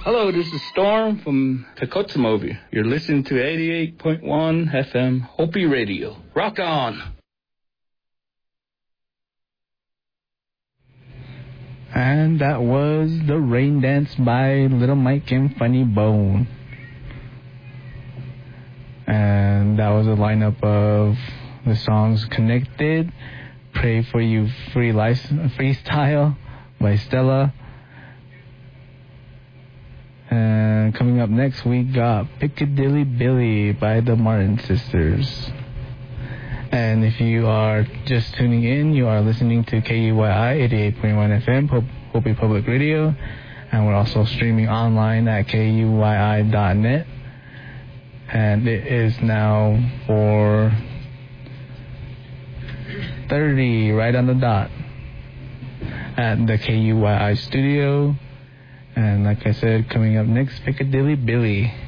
Hello, this is Storm from Tecotzamovi. You're listening to 88.1 FM Hopi Radio. Rock on! And that was The Rain Dance by Little Mike and Funny Bone. And that was a lineup of the songs Connected, Pray For You Freestyle by Stella. And coming up next, we got Piccadilly Billy by the Martin Sisters. And if you are just tuning in, you are listening to KUYI 88.1 FM, Hopi Public Radio. And we're also streaming online at KUYI.net. And it is now 4:30, right on the dot, at the KUYI studio. And like I said, coming up next, Piccadilly Billy.